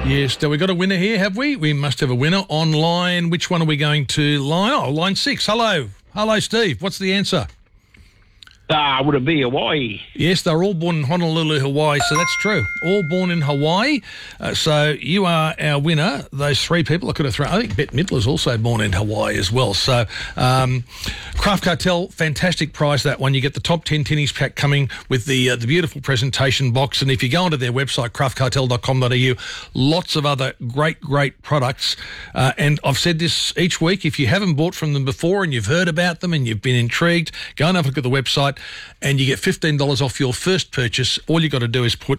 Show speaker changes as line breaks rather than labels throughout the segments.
Yes, so we got a winner here, have we? We must have a winner online. Which one are we going to line? Oh, line 6. Hello. Hello, Steve. What's the answer?
Would it be Hawaii?
Yes, they're all born in Honolulu, Hawaii, so that's true. All born in Hawaii. So you are our winner. Those three people I could have thrown. I think Bette Midler's also born in Hawaii as well. So Craft Cartel, fantastic prize, that one. You get the top 10 tinnies pack coming with the beautiful presentation box. And if you go onto their website, craftcartel.com.au, lots of other great products. And I've said this each week, if you haven't bought from them before and you've heard about them and you've been intrigued, go and have a look at the website and you get $15 off your first purchase. All you got to do is put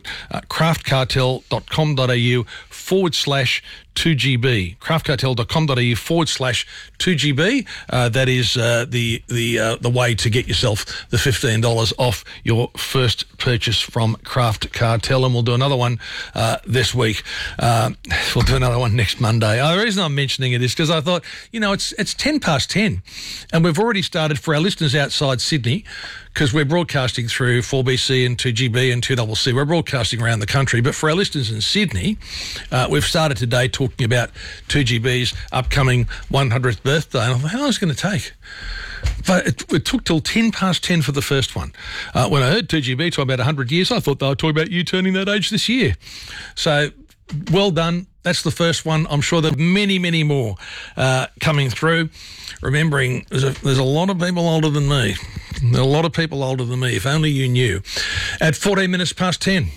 craftcartel.com.au/2GB. craftcartel.com.au/2GB. That is the way to get yourself the $15 off your first purchase from Craft Cartel. And we'll do another one this week. We'll do another one next Monday. The reason I'm mentioning it is because I thought, it's 10 past 10 and we've already started for our listeners outside Sydney, because we're broadcasting through 4BC and 2GB and 2CC. We're broadcasting around the country. But for our listeners in Sydney, we've started today talking about 2GB's upcoming 100th birthday. And I thought, how long is it going to take? But it took till 10 past 10 for the first one. When I heard 2GB talk about 100 years, I thought they were talking about you turning that age this year. So well done. That's the first one. I'm sure there are many more coming through. Remembering, there's a lot of people older than me. There are a lot of people older than me, if only you knew. At 14 minutes past 10.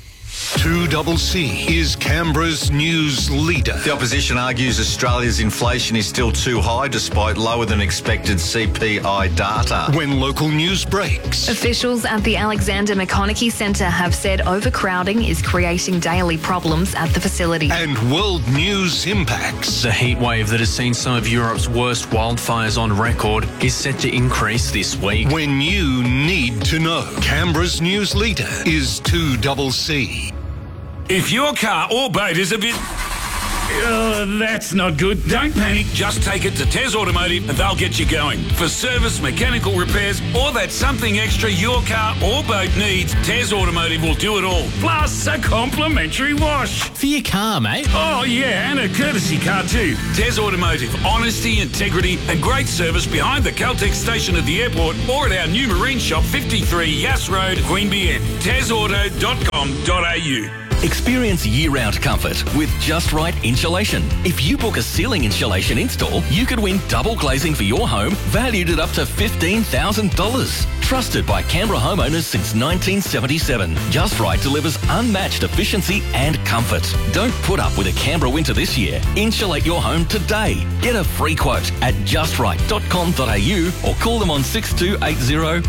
2CC is Canberra's news leader.
The opposition argues Australia's inflation is still too high despite lower than expected CPI data.
When local news breaks.
Officials at the Alexander McConaughey Centre have said overcrowding is creating daily problems at the facility.
And world news impacts.
The heatwave that has seen some of Europe's worst wildfires on record is set to increase this week.
When you need to know. Canberra's news leader is 2CC.
If your car or boat is a bit... that's not good. Don't panic. Just take it to Tez Automotive and they'll get you going. For service, mechanical repairs, or that something extra your car or boat needs, Tez Automotive will do it all. Plus a complimentary wash.
For your car, mate.
Oh, yeah, and a courtesy car too. Tez Automotive. Honesty, integrity and great service behind the Caltex station at the airport or at our new marine shop, 53 Yass Road, Queanbeyan. TezAuto.com.au.
Experience year-round comfort with Just Right Insulation. If you book a ceiling insulation install, you could win double glazing for your home, valued at up to $15,000. Trusted by Canberra homeowners since 1977, Just Right delivers unmatched efficiency and comfort. Don't put up with a Canberra winter this year. Insulate your home today. Get a free quote at justright.com.au or call them on 6280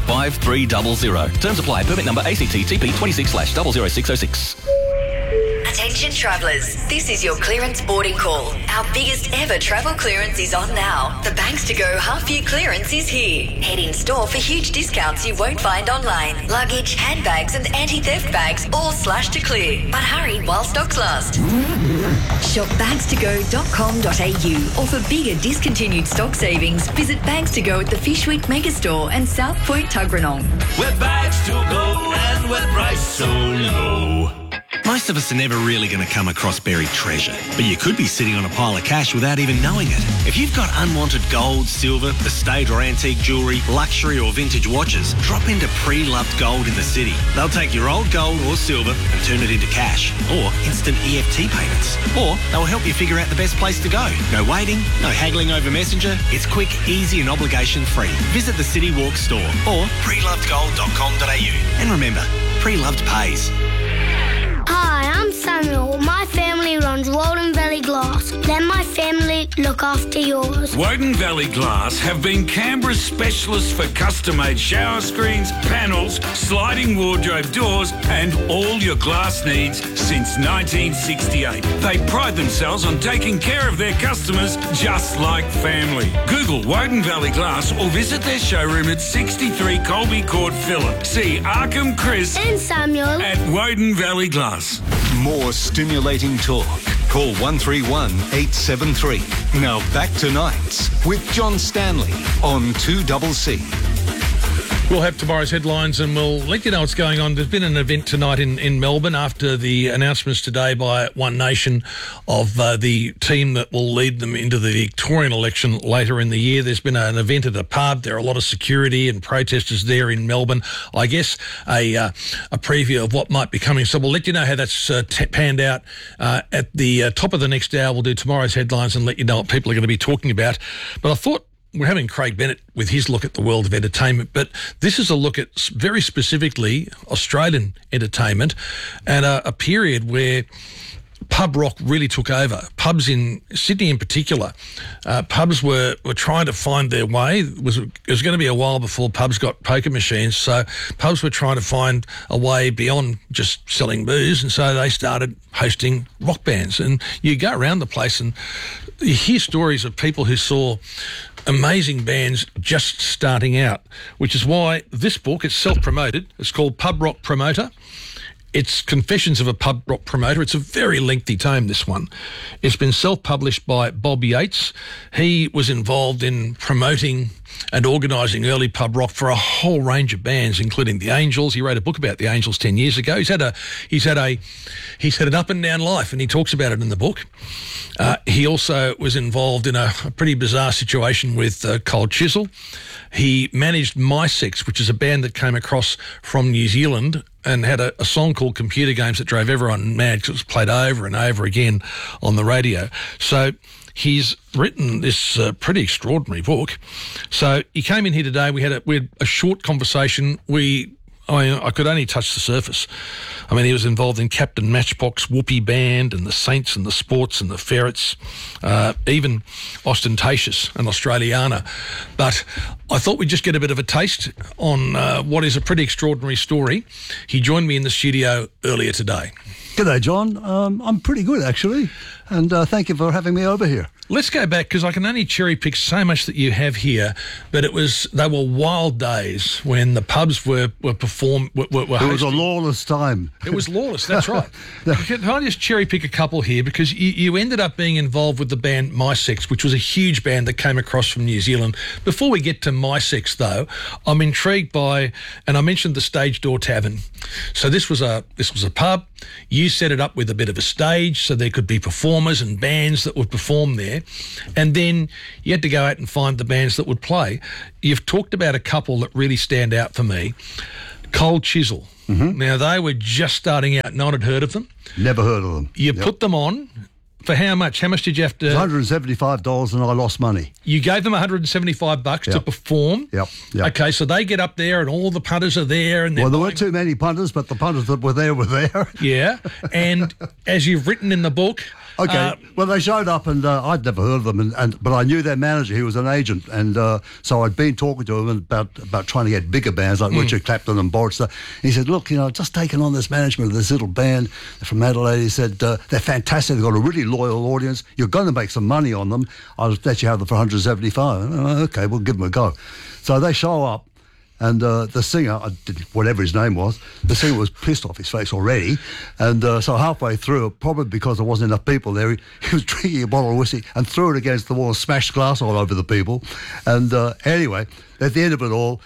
5300. Terms apply. Permit number ACT TP 26/00606.
Attention travellers, this is your clearance boarding call. Our biggest ever travel clearance is on now. The Banks to Go half-year clearance is here. Head in store for huge discounts you won't find online. Luggage, handbags and anti-theft bags all slashed to clear. But hurry while stocks last. Shop bankstogo.com.au or for bigger discontinued stock savings, visit Banks to Go at the Fishwick Megastore and South Point Tuggeranong.
We're Banks to Go and we're priced so low.
Most of us are never really going to come across buried treasure, but you could be sitting on a pile of cash without even knowing it. If you've got unwanted gold, silver, estate or antique jewellery, luxury or vintage watches, drop into Pre-Loved Gold in the city. They'll take your old gold or silver and turn it into cash or instant EFT payments. Or they'll help you figure out the best place to go. No waiting, no haggling over Messenger. It's quick, easy and obligation-free. Visit the City Walk store or prelovedgold.com.au. And remember, Pre-Loved pays.
Hi, I'm Samuel. My family runs Woden Valley Glass. Let my family look after yours.
Woden Valley Glass have been Canberra's specialists for custom-made shower screens, panels, sliding wardrobe doors and all your glass needs since 1968. They pride themselves on taking care of their customers just like family. Google Woden Valley Glass or visit their showroom at 63 Colby Court, Phillip. See Arkham, Chris
and Samuel
at Woden Valley Glass.
More stimulating talk. Call 131 873. Now back to Nights with John Stanley on 2CC.
We'll have tomorrow's headlines and we'll let you know what's going on. There's been an event tonight in Melbourne after the announcements today by One Nation of the team that will lead them into the Victorian election later in the year. There's been an event at a pub. There are a lot of security and protesters there in Melbourne. I guess a preview of what might be coming. So we'll let you know how that's panned out at the top of the next hour. We'll do tomorrow's headlines and let you know what people are going to be talking about. But I thought, we're having Craig Bennett with his look at the world of entertainment, but this is a look at very specifically Australian entertainment and a period where pub rock really took over. Pubs in Sydney in particular, pubs were trying to find their way. It was going to be a while before pubs got poker machines, so pubs were trying to find a way beyond just selling booze, and so they started hosting rock bands. And you go around the place and you hear stories of people who saw amazing bands just starting out, which is why this book, it's self-promoted. It's called Pub Rock Promoter. It's Confessions of a Pub Rock Promoter. It's a very lengthy tome, this one. It's been self-published by Bob Yates. He was involved in promoting and organising early pub rock for a whole range of bands, including the Angels. He wrote a book about the Angels 10 years ago. He's had an up and down life, and he talks about it in the book. He also was involved in a pretty bizarre situation with Cold Chisel. He managed My Sex, which is a band that came across from New Zealand and had a song called Computer Games that drove everyone mad because it was played over and over again on the radio. So he's written this pretty extraordinary book. So he came in here today. We had a short conversation. I could only touch the surface. I mean, he was involved in Captain Matchbox, Whoopee Band, and the Saints, and the Sports, and the Ferrets, even Ostentatious and Australiana. But I thought we'd just get a bit of a taste on what is a pretty extraordinary story. He joined me in the studio earlier today.
G'day, John. I'm pretty good, actually, and thank you for having me over here.
Let's go back, because I can only cherry pick so much that you have here, but they were wild days when the pubs were hosting.
It was a lawless time.
It was lawless, that's right. Can I just cherry pick a couple here, because you ended up being involved with the band My Sex, which was a huge band that came across from New Zealand. Before we get to My Sex, though, I'm intrigued by, and I mentioned the Stage Door Tavern. So this was a pub. You set it up with a bit of a stage so there could be performers and bands that would perform there. And then you had to go out and find the bands that would play. You've talked about a couple that really stand out for me. Cold Chisel. Mm-hmm. Now, they were just starting out. No one had heard of them.
Never heard of them.
You put them on. For how much? How much did you have to...
$175 and I lost money.
You gave them $175 to perform?
Yep.
Okay, so they get up there and all the punters are there. And
there weren't too many punters, but the punters that were there were there.
Yeah, and as you've written in the book...
Okay, well, they showed up and I'd never heard of them, but I knew their manager. He was an agent, and so I'd been talking to him about trying to get bigger bands like Richard Clapton and Boris. And he said, look, just taking on this management of this little band from Adelaide. He said, they're fantastic. They've got a really loyal audience. You're going to make some money on them. I'll let you have them for $175. Okay, we'll give them a go. So they show up. And the singer, whatever his name was, the singer was pissed off his face already. And so halfway through, probably because there wasn't enough people there, he was drinking a bottle of whiskey and threw it against the wall and smashed glass all over the people. And anyway, at the end of it all,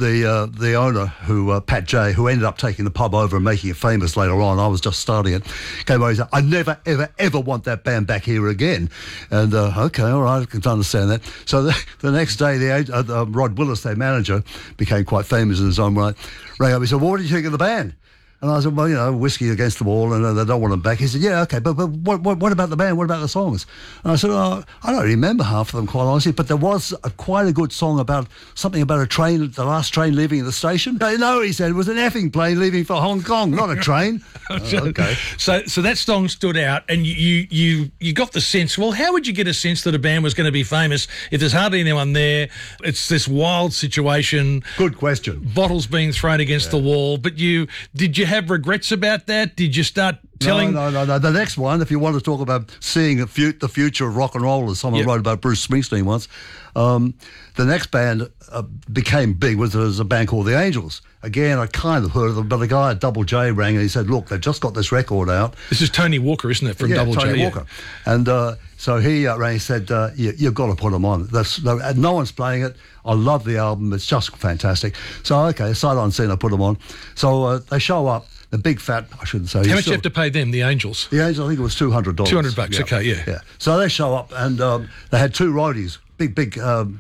the owner, who Pat J, who ended up taking the pub over and making it famous later on, I was just starting it, came over and said, I never, ever, ever want that band back here again. And okay, all right, I can understand that. So the next day, Rod Willis, their manager, became quite famous in his own right, rang up. He said, well, what did you think of the band? And I said, well, whiskey against the wall, and they don't want them back. He said, yeah, okay, but what about the band? What about the songs? And I said, I don't remember half of them, quite honestly, but there was quite a good song about something about a train, the last train leaving the station. No, he said, it was an effing plane leaving for Hong Kong, not a train. Okay.
So that song stood out, and you got the sense, well, how would you get a sense that a band was going to be famous if there's hardly anyone there? It's this wild situation.
Good question.
Bottles being thrown against the wall, but did you have regrets about that? Did you start telling...
No. The next one, if you want to talk about seeing the future of rock and roll, as someone wrote about Bruce Springsteen once, the next band became big was a band called The Angels. Again, I kind of heard of them, but a guy at Double J rang and he said, look, they've just got this record out.
This is Tony Walker, isn't it, from Double J?
Tony Walker. And so he rang and said, you've got to put them on. No one's playing it. I love the album. It's just fantastic. So, okay, sight unseen, I put them on. So they show up. The big fat, I shouldn't say.
How much do you have to pay them, the Angels?
The Angels, I think it was $200.
$200, okay, yeah.
So they show up and they had two roadies, big,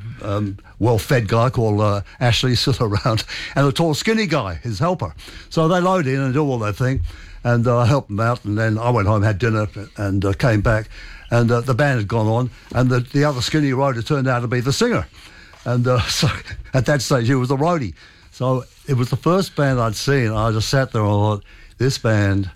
well-fed guy called Ashley sit around, and a tall, skinny guy, his helper. So they load in and do all that thing, and I helped them out, and then I went home, had dinner, and came back, and the band had gone on, and the other skinny roadie turned out to be the singer. And so at that stage, he was the roadie. So it was the first band I'd seen. I just sat there and I thought, this band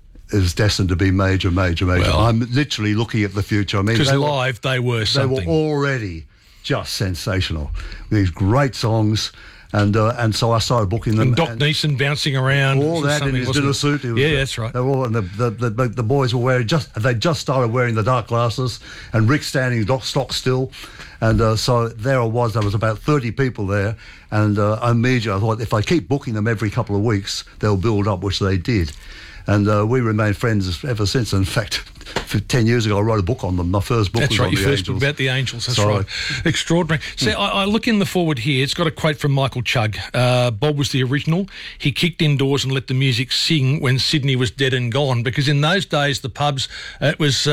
is destined to be major. Well, I'm literally looking at the future. I mean,
because live they were something.
They were already just sensational. These great songs. And so I started booking them.
And Doc Neeson bouncing around.
All that in his dinner suit.
That's right.
They were all, and the boys were wearing they just started wearing the dark glasses, and Rick standing stock still. And so there I was. There was about 30 people there, and immediately I thought, if I keep booking them every couple of weeks, they'll build up, which they did. And we remained friends ever since. In fact, 10 years ago, I wrote a book on them. My first book was on the Angels. That's right, you first book
about the Angels. That's right. Extraordinary. See, I look in the forward here. It's got a quote from Michael Chugg. Bob was the original. He kicked indoors and let the music sing when Sydney was dead and gone. Because in those days, the pubs, it was...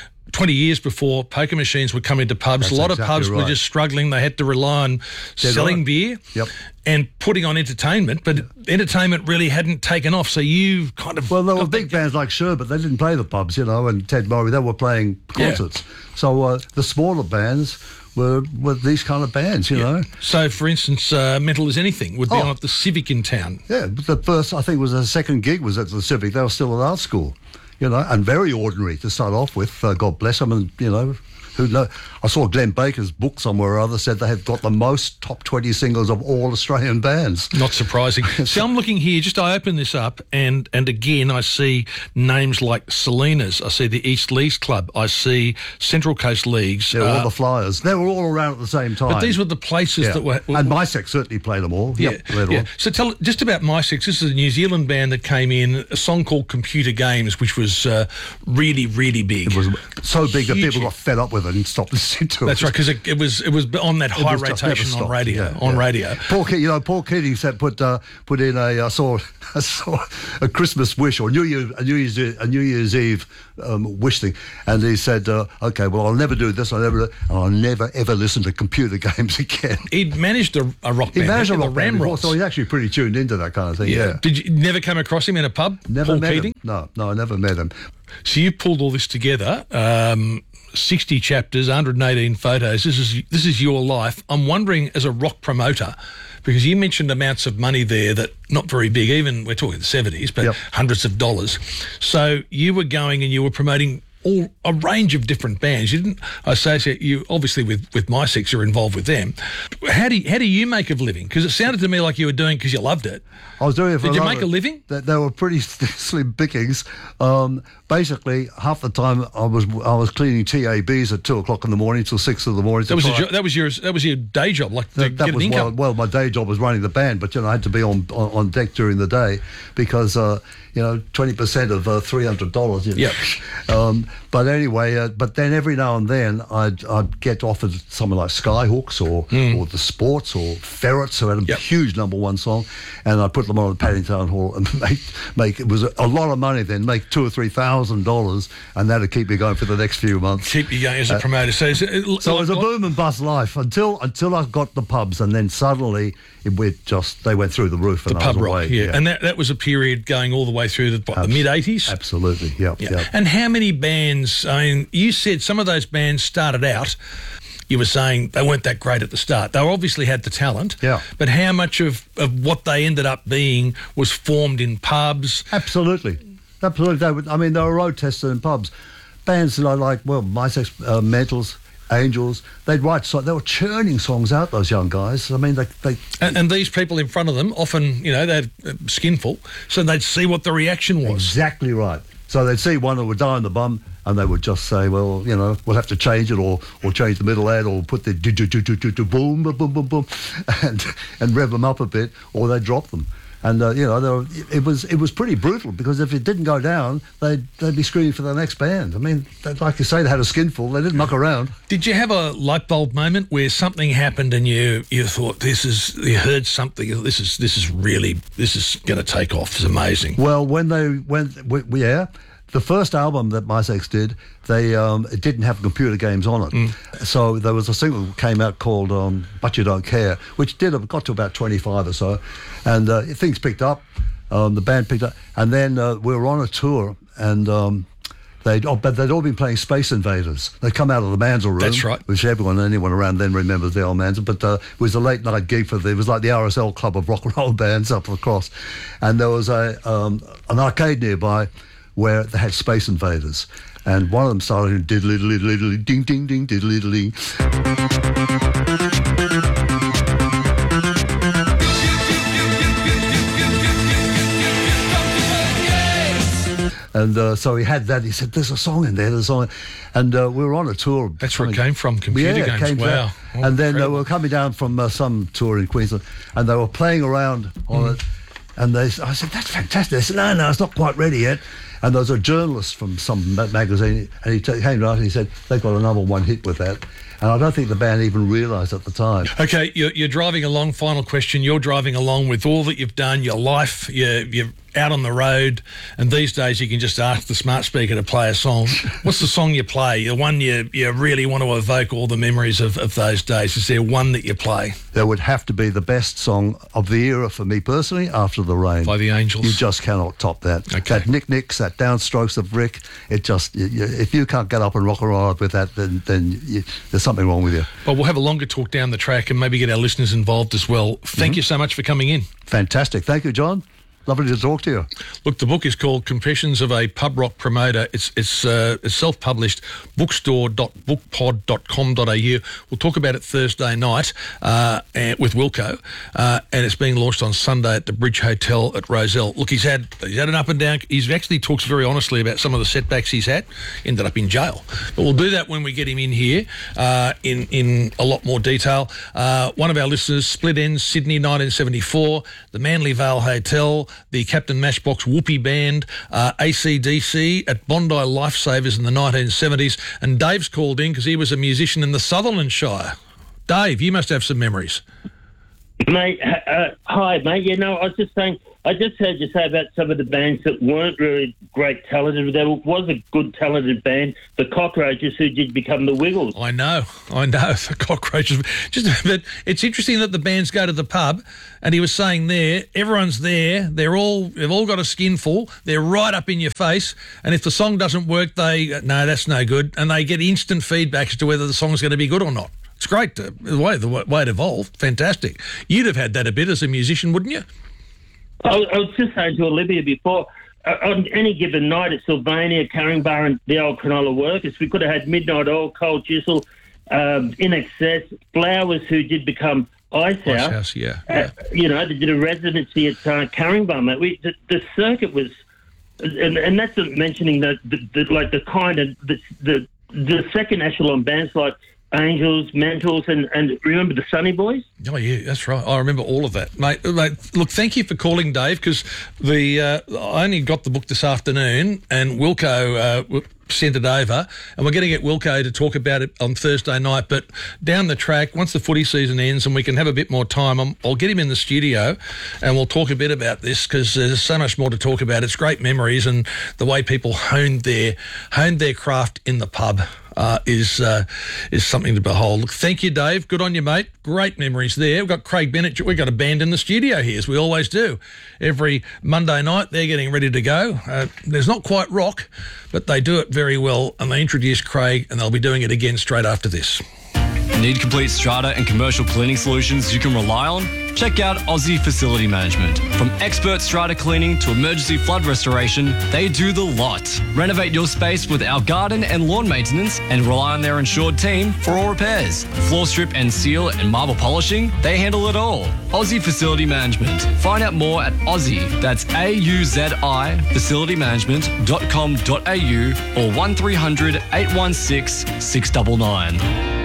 20 years before poker machines were coming to pubs, a lot of pubs were just struggling. They had to rely on selling beer and putting on entertainment, but entertainment really hadn't taken off. So you kind of...
Well, there were big bands like Sherbet. They didn't play the pubs, and Ted Murray. They were playing concerts. So the smaller bands were these kind of bands, you know.
So, for instance, Mental as Anything would be on at the Civic in town.
Yeah, the first, I think, was the second gig was at the Civic. They were still at art school. And very ordinary to start off with. God bless them, and who knows? I saw Glenn Baker's book somewhere or other said they had got the most top 20 singles of all Australian bands.
Not surprising. So I'm looking here. I open this up, and again I see names like Salinas. I see the East Leagues Club. I see Central Coast Leagues.
Yeah, all the Flyers. They were all around at the same time.
But these were the places that were...
And MySex certainly played them all.
Yeah. So tell just about MySex. This is a New Zealand band that came in, a song called Computer Games, which was really, really big.
It was so big that people got fed up with it and stopped listening to it.
That's right, because it was on that high rotation on radio. Radio.
Paul Keating said put in I saw a Christmas wish or New Year's Eve wish thing, and he said, okay, well, I'll never do this. I'll never ever listen to computer games again.
He'd managed a rock band.
He managed a rock band before,
Ramrods.
so he's actually pretty tuned into that kind of thing. Yeah.
Did you never come across him in a pub?
Never
Paul
met
Keating?
him. No, I never met him.
So you pulled all this together. 60 chapters, 118 photos. This is your life. I'm wondering, as a rock promoter, because you mentioned amounts of money there that not very big, even we're talking the 70s, but hundreds of dollars. So you were going and you were promoting a range of different bands. You didn't associate you obviously with MySex. You're involved with them. How do you make a living? Because it sounded to me like you were doing because you loved it.
I was doing it for
Did you make a living?
They were pretty slim pickings. Basically, half the time I was cleaning TABs at 2:00 in the morning till 6 in the morning.
That was your day job, like to get an income.
Well, my day job was running the band, but I had to be on deck during the day because 20% of $300. But anyway, but then every now and then I'd get offered something like Skyhooks or the Sports or Ferrets, who had a huge #1 song, and I put them on at Paddington Hall and make it was a lot of money then, make $2,000 or $3,000, and that'd keep me going for the next few months.
Keep you going as a promoter. So
it was a boom and bust life until I got the pubs, and then suddenly they went through the roof. And
the pub rock, and that was a period going all the way through the mid-80s?
Absolutely, yeah.
And how many bands, I mean, you said some of those bands started out, you were saying they weren't that great at the start. They obviously had the talent, but how much of what they ended up being was formed in pubs?
Absolutely. They were road testers in pubs. Bands that I like, MySex, Mentals, Angels, they'd write songs. They were churning songs out, those young guys. I mean, they
and these people in front of them often, they had a skinful, so they'd see what the reaction was.
Exactly right. So they'd see one that would die in the bum, and they would just say, well, you know, we'll have to change it, or change the middle ad, or put the boom, boom, boom, boom, boom, and rev them up a bit, or they'd drop them. And you know, it was pretty brutal, because if it didn't go down, they'd be screaming for the next band. I mean, like you say, they had a skinful. They didn't muck around.
Did you have a light bulb moment where something happened and you thought, you heard something, this is going to take off? It's amazing.
Well, when they went, yeah. The first album that MySex did, it didn't have computer games on it. So there was a single that came out called But You Don't Care, which got to about 25 or so. And things picked up, the band picked up. And then we were on a tour, and they'd all been playing Space Invaders. They'd come out of the Mansell room.
That's right.
Which anyone around then remembers the old Mansell. But it was a late night gig it was like the RSL club of rock and roll bands up across. And there was an arcade nearby where they had Space Invaders, and one of them started diddly ding ding ding diddly ding. And so he had that. He said, "There's a song in there. There's a song," and we were on a tour.
That's where it came from. Computer games. Wow.
And then they were coming down from some tour in Queensland, and they were playing around on it. And I said, "That's fantastic." They said, "No, it's not quite ready yet." And there was a journalist from some magazine, and he came out and he said, "They've got a #1 hit with that." And I don't think the band even realised at the time.
Okay, you're driving along, final question, you're driving along with all that you've done, your life, you're out on the road, and these days you can just ask the smart speaker to play a song. What's the song you play? The one you really want to evoke all the memories of those days? Is there one that you play?
There would have to be the best song of the era for me personally, After the Rain.
By the Angels.
You just cannot top that.
Okay.
That Nick-Nicks, that downstrokes of Rick, it just, if you can't get up and rock around with that, then there's something wrong with you.
Well, we'll have a longer talk down the track and maybe get our listeners involved as well. Thank you so much for coming in.
Fantastic. Thank you, John. Lovely to talk to you.
Look, the book is called Confessions of a Pub Rock Promoter. It's self-published, bookstore.bookpod.com.au. We'll talk about it Thursday night with Wilco, and it's being launched on Sunday at the Bridge Hotel at Rozelle. Look, he's had an up and down. He's actually talks very honestly about some of the setbacks he's had. Ended up in jail, but we'll do that when we get him in here in a lot more detail. One of our listeners, Split Ends, Sydney, 1974, the Manly Vale Hotel, the Captain Mashbox Whoopee Band, AC/DC at Bondi Lifesavers in the 1970s, and Dave's called in because he was a musician in the Sutherland Shire. Dave, you must have some memories.
Mate, hi, mate. You know, I was just saying, I just heard you say about some of the bands that weren't really great talented. There was a good talented band, the Cockroaches, who did become the Wiggles.
I know, the Cockroaches. But it's interesting that the bands go to the pub, and he was saying there, everyone's there, they've all got a skinful, they're right up in your face, and if the song doesn't work, no, that's no good, and they get instant feedback as to whether the song's going to be good or not. It's great, the way it evolved, fantastic. You'd have had that a bit as a musician, wouldn't you?
I was just saying to Olivia before, on any given night at Sylvania, Caringbah and the old Cronulla Workers, we could have had Midnight Oil, Cold Chisel, In Excess, Flowers, who did become Ice House.
Yeah.
You know, they did a residency at Caringbah, mate. The circuit was, and that's not mentioning the second echelon bands like Angels, Mantles, and remember the Sunny Boys?
Oh, yeah, that's right. I remember all of that. Mate, look, thank you for calling, Dave, because I only got the book this afternoon, and Wilco sent it over, and we're going to get Wilco to talk about it on Thursday night. But down the track, once the footy season ends and we can have a bit more time, I'll get him in the studio and we'll talk a bit about this, because there's so much more to talk about. It's great memories, and the way people honed their craft in the pub is something to behold. Look, thank you, Dave. Good on you, mate. Great memories there. We've got Craig Bennett. We've got a band in the studio here, as we always do. Every Monday night, they're getting ready to go. There's not quite rock, but they do it very well, and they introduce Craig, and they'll be doing it again straight after this.
Need complete strata and commercial cleaning solutions you can rely on? Check out Aussie Facility Management. From expert strata cleaning to emergency flood restoration, they do the lot. Renovate your space with our garden and lawn maintenance and rely on their insured team for all repairs. Floor strip and seal and marble polishing, they handle it all. Aussie Facility Management. Find out more at Aussie, that's AUZI, facilitymanagement.com.au or 1300 816 699.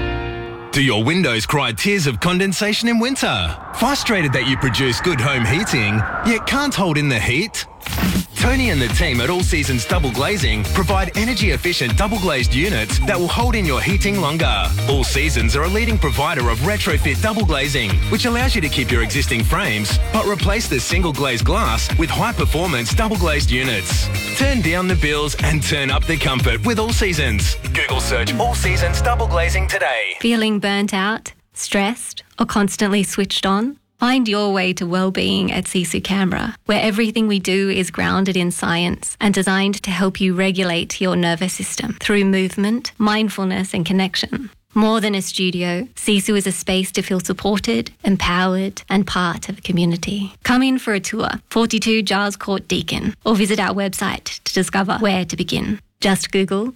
Do your windows cry tears of condensation in winter? Frustrated that you produce good home heating, yet can't hold in the heat? Tony and the team at All Seasons Double Glazing provide energy-efficient double-glazed units that will hold in your heating longer. All Seasons are a leading provider of retrofit double glazing, which allows you to keep your existing frames, but replace the single-glazed glass with high-performance double-glazed units. Turn down the bills and turn up the comfort with All Seasons. Google search All Seasons Double Glazing today.
Feeling burnt out, stressed, or constantly switched on? Find your way to well-being at Sisu Canberra, where everything we do is grounded in science and designed to help you regulate your nervous system through movement, mindfulness and connection. More than a studio, Sisu is a space to feel supported, empowered and part of a community. Come in for a tour, 42 Giles Court Deakin, or visit our website to discover where to begin. Just Google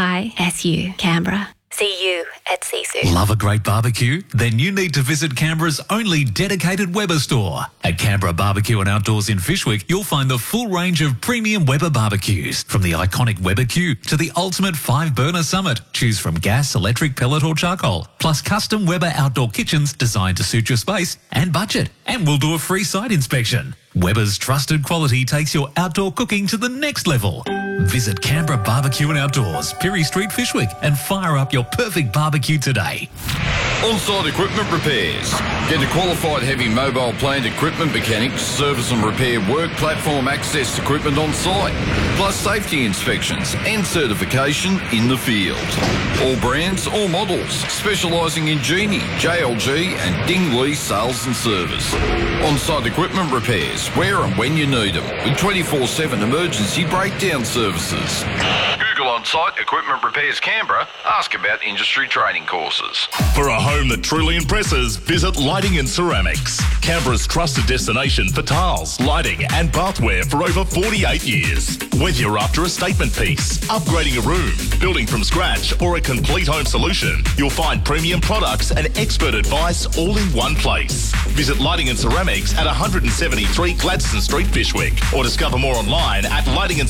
SISU Canberra. See you at Sisu.
Love a great barbecue? Then you need to visit Canberra's only dedicated Weber store. At Canberra Barbecue and Outdoors in Fyshwick, you'll find the full range of premium Weber barbecues. From the iconic Weber Q to the ultimate 5-burner Summit. Choose from gas, electric, pellet or charcoal. Plus custom Weber outdoor kitchens designed to suit your space and budget. And we'll do a free site inspection. Weber's trusted quality takes your outdoor cooking to the next level. Visit Canberra Barbecue and Outdoors, Pirie Street, Fyshwick, and fire up your perfect barbecue today.
On-site equipment repairs. Get a qualified heavy mobile plant equipment mechanic to service and repair work platform access equipment on site, plus safety inspections and certification in the field. All brands, all models, specialising in Genie, JLG and Dingley sales and service. On-site equipment repairs, where and when you need them, with 24/7 emergency breakdown services. Google On-Site Equipment Repairs Canberra. Ask about industry training courses.
For a home that truly impresses, visit Lighting and Ceramics. Canberra's trusted destination for tiles, lighting and bathware for over 48 years. Whether you're after a statement piece, upgrading a room, building from scratch or a complete home solution, you'll find premium products and expert advice all in one place. Visit Lighting and Ceramics at 173 Gladstone Street, Fyshwick, or discover more online at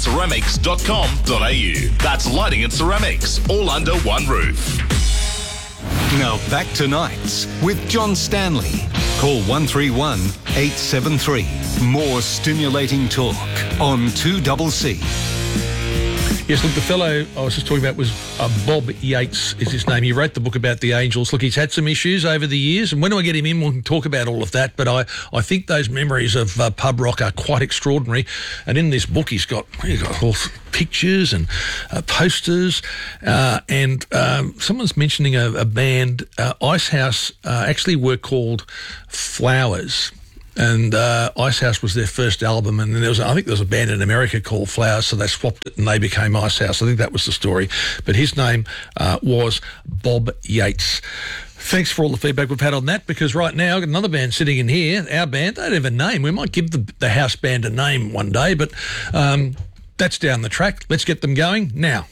lightingandceramics.com.au. That's Lighting and Ceramics, all under one roof.
Now back to Nights with John Stanley. Call 131 873. More stimulating talk on 2CC.
Yes, look, the fellow I was just talking about was Bob Yates is his name. He wrote the book about the Angels. Look, he's had some issues over the years, and when I get him in, we'll talk about all of that. But I think those memories of pub rock are quite extraordinary. And in this book, he's got all pictures and posters. And someone's mentioning a band, Icehouse, actually were called Flowers. And Icehouse was their first album, and I think there was a band in America called Flowers, so they swapped it and they became Icehouse. I think that was the story. But his name was Bob Yates. Thanks for all the feedback we've had on that, because right now I've got another band sitting in here, our band. They don't have a name. We might give the house band a name one day, but that's down the track. Let's get them going now.